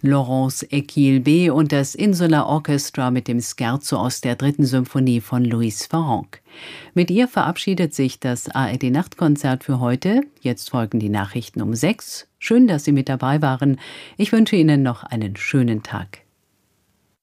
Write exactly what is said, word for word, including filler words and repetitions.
Laurence Equilbe und das Insular Orchestra mit dem Scherzo aus der dritten Symphonie von Louis Farrenc. Mit ihr verabschiedet sich das A R D-Nachtkonzert für heute. Jetzt folgen die Nachrichten um sechs. Schön, dass Sie mit dabei waren. Ich wünsche Ihnen noch einen schönen Tag.